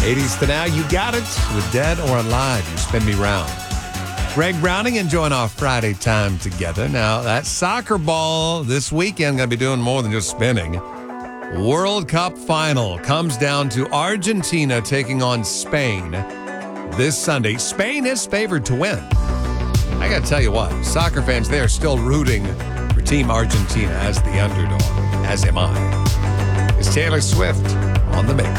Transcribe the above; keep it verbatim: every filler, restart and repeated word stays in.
eighties to now, you got it with Dead or Alive. You spin me round. Greg Browning enjoying our Friday time together. Now, that soccer ball this weekend going to be doing more than just spinning. World Cup final comes down to Argentina taking on Spain this Sunday. Spain is favored to win. I got to tell you what, soccer fans, they are still rooting for Team Argentina as the underdog, as am I. It's Taylor Swift on the mix.